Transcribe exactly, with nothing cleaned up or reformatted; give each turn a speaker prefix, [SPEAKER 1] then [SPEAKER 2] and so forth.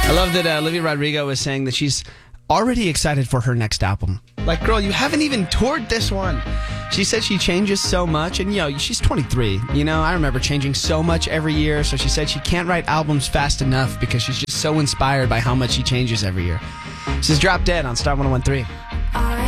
[SPEAKER 1] I love that uh, Olivia Rodrigo was saying that she's already excited for her next album. Like, girl, you haven't even toured this one. She said she changes so much, and, you know, she's twenty-three. You know, I remember changing so much every year, so she said she can't write albums fast enough because she's just so inspired by how much she changes every year. This is Drop Dead on Star one oh one three.